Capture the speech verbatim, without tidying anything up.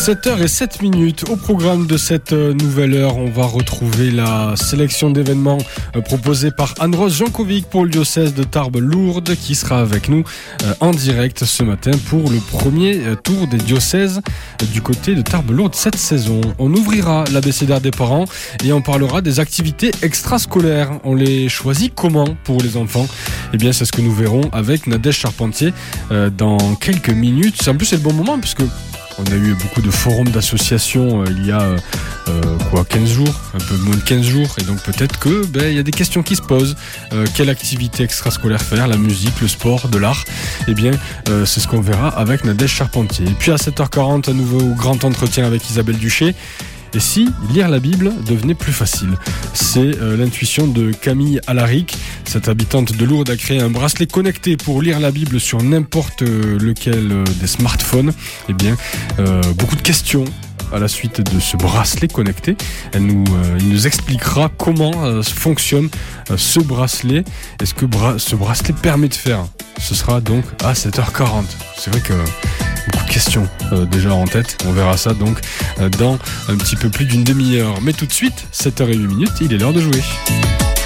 sept heures zéro sept minutes. Au programme de cette nouvelle heure, on va retrouver la sélection d'événements proposée par Anne-Rose Jankovic pour le diocèse de Tarbes-Lourdes qui sera avec nous en direct ce matin pour le premier tour des diocèses du côté de Tarbes-Lourdes cette saison. On ouvrira l'abécédaire des parents et on parlera des activités extrascolaires. On les choisit comment pour les enfants? Eh bien, c'est ce que nous verrons avec Nadège Charpentier dans quelques minutes. En plus, c'est le bon moment puisque on a eu beaucoup de forums d'associations euh, il y a euh, quoi, quinze jours, un peu moins de quinze jours, et donc peut-être que ben, il y a des questions qui se posent. Euh, quelle activité extrascolaire faire? La musique, le sport, de l'art? Eh bien, euh, c'est ce qu'on verra avec Nadège Charpentier. Et puis à sept heures quarante, un nouveau grand entretien avec Isabelle Duché. Et si lire la Bible devenait plus facile? C'est euh, l'intuition de Camille Alaric. Cette habitante de Lourdes a créé un bracelet connecté pour lire la Bible sur n'importe lequel euh, des smartphones. Eh bien, euh, beaucoup de questions à la suite de ce bracelet connecté. Elle nous, euh, il nous expliquera comment euh, fonctionne euh, ce bracelet et ce que bra- ce bracelet permet de faire. Ce sera donc à sept heures quarante. C'est vrai que beaucoup de questions euh, déjà en tête. On verra ça donc euh, dans un petit peu plus d'une demi-heure. Mais tout de suite, sept heures zéro huit minutes, il est l'heure de jouer.